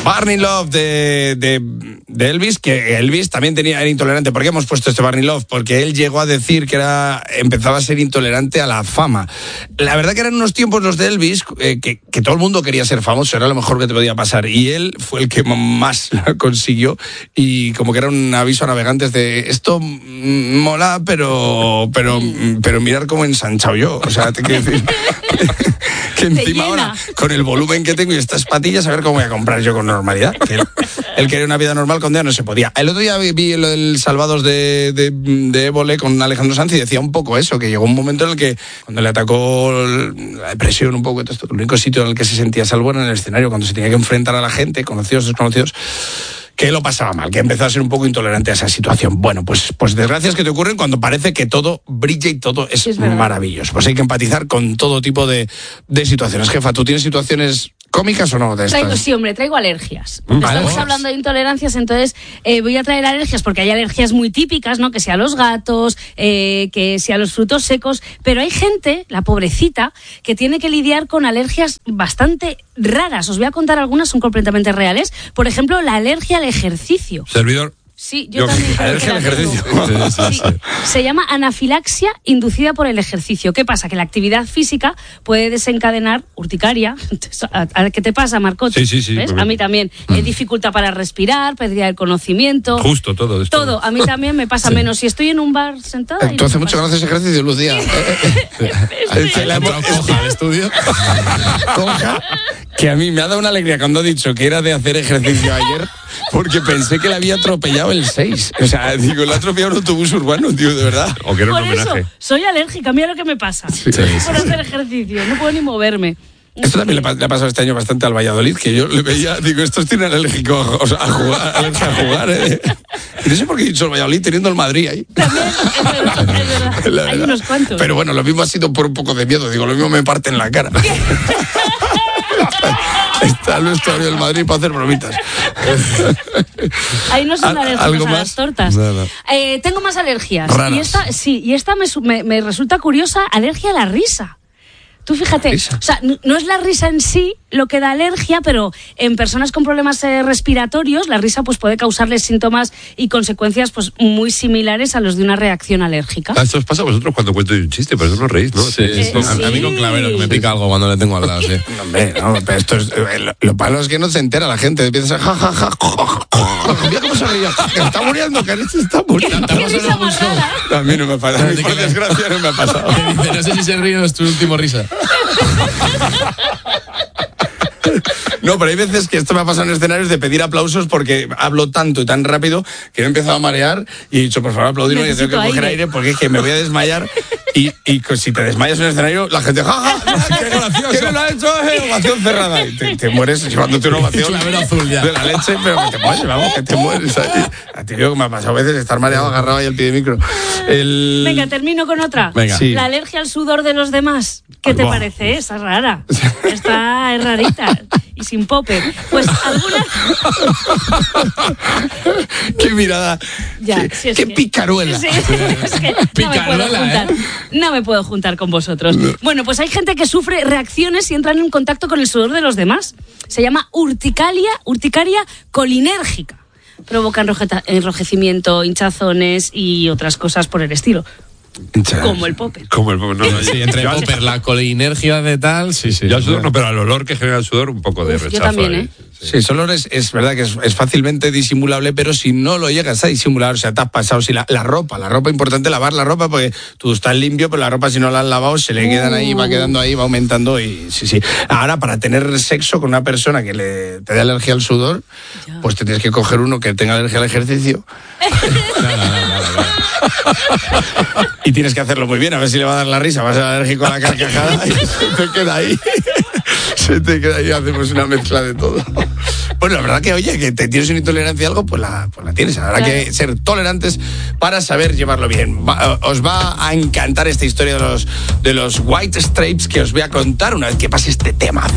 Burning Love de Elvis, que Elvis también era intolerante. ¿Por qué hemos puesto este Burning Love? Porque él llegó a decir que empezaba a ser intolerante a la fama. La verdad que eran unos tiempos los de Elvis que todo el mundo quería ser famoso, era lo mejor que te podía pasar, y él fue el que más consiguió, y como que era un aviso a navegantes de esto mola, pero mirar cómo he ensanchado yo, o sea, te quiero decir que encima ahora, con el volumen que tengo y estas patillas, a ver cómo voy a comprar yo con normalidad. Que él quería una vida normal, con día no se podía. El otro día vi lo del Salvados de Évole con Alejandro Sanz y decía un poco eso, que llegó un momento en el que, cuando le atacó la depresión un poco, el único sitio en el que se sentía salvo era en el escenario, cuando se tenía que enfrentar a la gente, conocidos, desconocidos, que lo pasaba mal, que empezó a ser un poco intolerante a esa situación. Bueno, pues desgracias que te ocurren cuando parece que todo brilla y todo es maravilloso. Pues hay que empatizar con todo tipo de situaciones. Jefa, ¿tú tienes situaciones cómicas o no de estas? Sí, hombre, traigo alergias. Estamos hablando de intolerancias, entonces voy a traer alergias, porque hay alergias muy típicas, ¿no? Que sea a los gatos, que sea a los frutos secos, pero hay gente, la pobrecita, que tiene que lidiar con alergias bastante raras. Os voy a contar algunas, son completamente reales. Por ejemplo, la alergia al ejercicio. Servidor. Sí, yo también. Alergia al ejercicio. Sí. Se llama anafilaxia inducida por el ejercicio. ¿Qué pasa? Que la actividad física puede desencadenar urticaria. ¿Qué te pasa, Marcote? Sí. ¿Ves? A mí también. Dificultad para respirar, pérdida del conocimiento. Justo, todo esto. Todo. A mí también me pasa menos si estoy en un bar sentada. ¿Tú hace mucho que no haces ejercicio, Lucía? Coja al estudio. Coja, que a mí me ha dado una alegría cuando ha dicho que era de hacer ejercicio ayer, porque pensé que le había atropellado el 6. O sea, digo, le ha atropellado un autobús urbano, tío, de verdad. O que era un Por homenaje. eso, soy alérgica, mira lo que me pasa. Por hacer ejercicio, no puedo ni moverme. Esto también le ha pasado este año bastante al Valladolid, que yo le veía, digo, estos tienen alérgico a jugar, alergia a jugar, Y no sé por qué he dicho el Valladolid teniendo el Madrid ahí. También, es verdad. Hay unos cuantos. Pero bueno, lo mismo ha sido por un poco de miedo, digo, lo mismo me parte en la cara. Está el vestuario del Madrid para hacer bromitas. Ahí no son alérgicos a las tortas. No. Tengo más alergias. Raras. Y esta me resulta curiosa, alergia a la risa. Tú fíjate, o sea, no es la risa en sí lo que da alergia, pero en personas con problemas respiratorios, la risa pues puede causarles síntomas y consecuencias pues muy similares a los de una reacción alérgica. Esto os pasa a vosotros cuando cuento un chiste, pero eso no reís, ¿no? Sí. A mí con Clavero, que me pica algo cuando le tengo al lado, sí. Hombre, no, pero esto es, lo malo es que no se entera la gente, empieza a jajaja. Mira cómo se ríe, que está muriendo, que se está muriendo. ¿Qué risa más rara? A mí no me ha pasado, por desgracia no me ha pasado. Dice, no sé si se ríe o es tu último risa. No, pero hay veces que esto me ha pasado en escenarios de pedir aplausos porque hablo tanto y tan rápido que me he empezado a marear y he dicho, por favor, aplaudirme, que tengo que coger aire porque es que me voy a desmayar. Y si te desmayas en el escenario, la gente, ¡jaja! ¡Qué gracioso! ¿Quién lo ha hecho? Ovación cerrada. Y te mueres llevándote una ovación azul ya. de la leche, pero que te mueres, vamos, que te mueres ahí. A ti me ha pasado a veces estar mareado, agarrado ahí al pie de micro. Venga, termino con otra. Venga. Sí. La alergia al sudor de los demás. ¿Qué te parece? Esa es rara. Esta es rarita. Y sin popper. Pues alguna... ¡Qué mirada! Ya, ¡Qué picaruela! Sí, es que no me puedo juntar con vosotros. No. Bueno, pues hay gente que sufre reacciones y entran en contacto con el sudor de los demás. Se llama urticaria colinérgica. Provoca enrojecimiento, hinchazones y otras cosas por el estilo. Como el popper. Sí, entre el popper, la colinergia de tal, sí. Yo al sudor no, pero al olor que genera el sudor, un poco de rechazo. Yo también, Sí, ese olor es verdad que es fácilmente disimulable, pero si no lo llegas a disimular, o sea, te has pasado, si la ropa, importante lavar la ropa, porque tú estás limpio, pero la ropa si no la has lavado, se le quedan ahí, va quedando ahí, va aumentando y sí. Ahora, para tener sexo con una persona que te dé alergia al sudor, pues te tienes que coger uno que tenga alergia al ejercicio. Y tienes que hacerlo muy bien, a ver si le va a dar la risa, va a ser alérgico a la carcajada y se te queda ahí. Hacemos una mezcla de todo. Bueno, la verdad que, oye, que te tienes una intolerancia a algo, pues la tienes. Habrá que ser tolerantes para saber llevarlo bien. Os va a encantar esta historia de los White Stripes que os voy a contar una vez que pase este tema.